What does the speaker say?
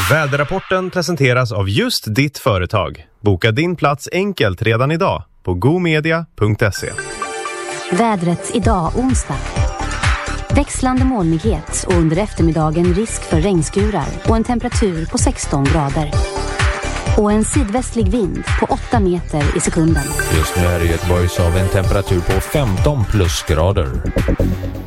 Väderrapporten presenteras av just ditt företag. Boka din plats enkelt redan idag på gomedia.se. Vädret idag onsdag. Växlande molnighet och under eftermiddagen risk för regnskurar och en temperatur på 16 grader. Och en sydvästlig vind på 8 meter i sekunden. Just nu är det Göteborgs av en temperatur på 15 plusgrader.